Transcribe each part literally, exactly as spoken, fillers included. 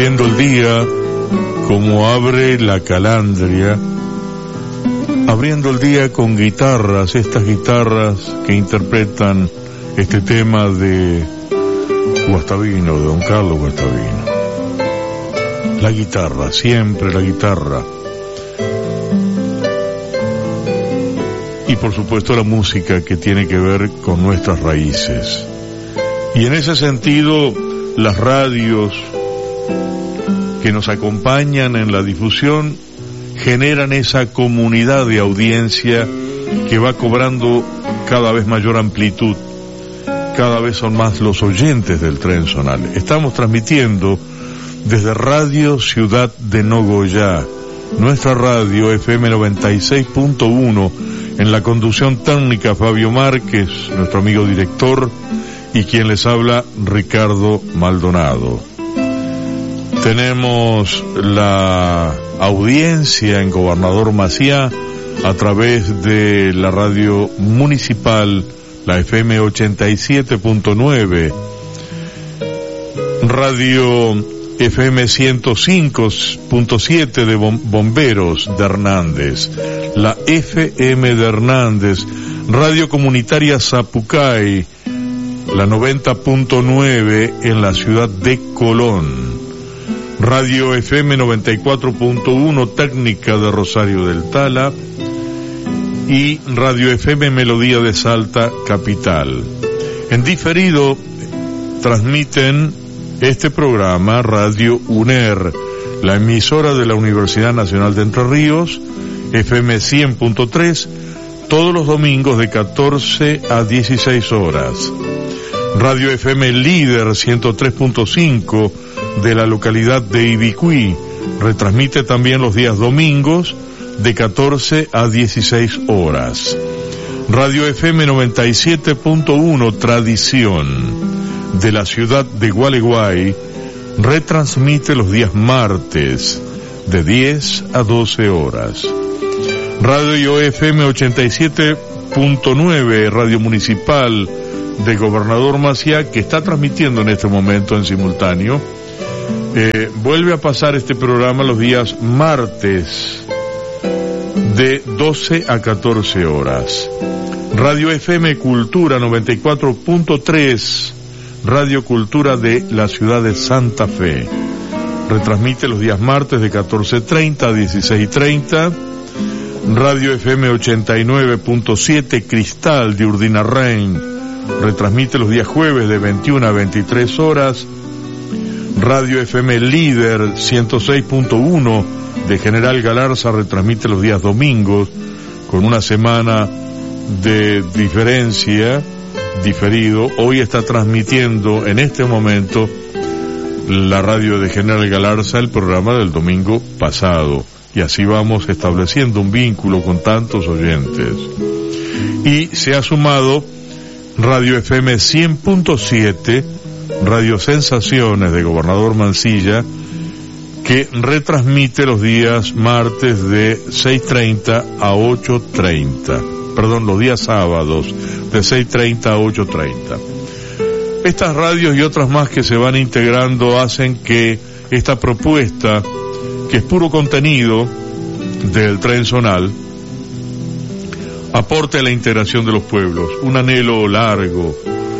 abriendo el día como abre la calandria, abriendo el día con guitarras, estas guitarras que interpretan este tema de Guastavino, de don Carlos Guastavino. La guitarra, siempre la guitarra. Y por supuesto la música que tiene que ver con nuestras raíces. Y en ese sentido, las radios que nos acompañan en la difusión generan esa comunidad de audiencia que va cobrando cada vez mayor amplitud. Cada vez son más los oyentes del Tren Zonal. Estamos transmitiendo desde Radio Ciudad de Nogoyá, nuestra radio F M noventa y seis punto uno, en la conducción técnica Fabio Márquez, nuestro amigo director, y quien les habla, Ricardo Maldonado. Tenemos la audiencia en Gobernador Maciá a través de la radio municipal, la F M ochenta y siete punto nueve, radio F M ciento cinco punto siete de Bomberos de Hernández, la F M de Hernández, radio comunitaria Zapucay, la noventa punto nueve en la ciudad de Colón, radio F M noventa y cuatro punto uno técnica de Rosario del Tala y radio F M Melodía de Salta capital. En diferido transmiten este programa Radio UNER, la emisora de la Universidad Nacional de Entre Ríos, F M cien punto tres, todos los domingos de catorce a dieciséis horas. Radio F M Líder ciento tres punto cinco de la localidad de Ibicuí, retransmite también los días domingos de catorce a dieciséis horas. Radio F M noventa y siete punto uno Tradición de la ciudad de Gualeguay, retransmite los días martes de diez a doce horas. Radio F M ochenta y siete punto nueve, Radio Municipal de Gobernador Maciá, que está transmitiendo en este momento en simultáneo, eh, vuelve a pasar este programa los días martes de doce a catorce horas. Radio F M Cultura noventa y cuatro punto tres, Radio Cultura de la ciudad de Santa Fe, retransmite los días martes de catorce treinta a dieciséis treinta. Radio F M ochenta y nueve punto siete Cristal de Urdinarrain, retransmite los días jueves de veintiuna a veintitrés horas. Radio F M Líder ciento seis punto uno de General Galarza, retransmite los días domingos, con una semana de diferencia, diferido. Hoy está transmitiendo en este momento la radio de General Galarza el programa del domingo pasado, y así vamos estableciendo un vínculo con tantos oyentes. Y se ha sumado Radio F M cien punto siete, Radio Sensaciones de Gobernador Mansilla, que retransmite los días martes de seis treinta a ocho treinta, perdón, los días sábados de seis treinta a ocho treinta. Estas radios y otras más que se van integrando hacen que esta propuesta, que es puro contenido del Tren Zonal, aporte a la integración de los pueblos, un anhelo largo,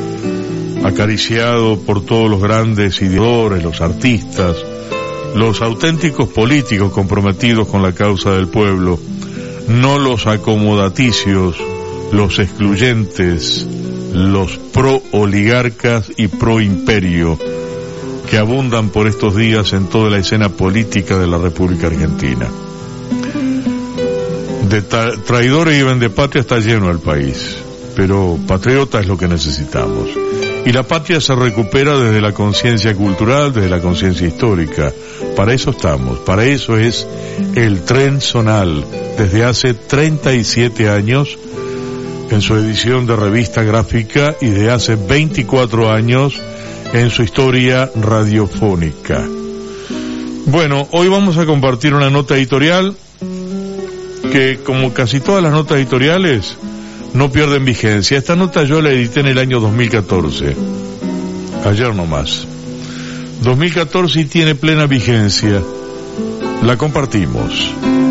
acariciado por todos los grandes ideadores, los artistas, los auténticos políticos comprometidos con la causa del pueblo, no los acomodaticios, los excluyentes, los pro-oligarcas y pro-imperio que abundan por estos días en toda la escena política de la República Argentina. De tra- traidores y vendepatria está lleno el país, pero patriota es lo que necesitamos. Y la patria se recupera desde la conciencia cultural, desde la conciencia histórica. Para eso estamos, para eso es el Tren Zonal, desde hace treinta y siete años, en su edición de revista gráfica, y de hace veinticuatro años en su historia radiofónica. Bueno, hoy vamos a compartir una nota editorial que, como casi todas las notas editoriales, no pierden vigencia. Esta nota yo la edité en el año dos mil catorce, ayer nomás. dos mil catorce y tiene plena vigencia. La compartimos.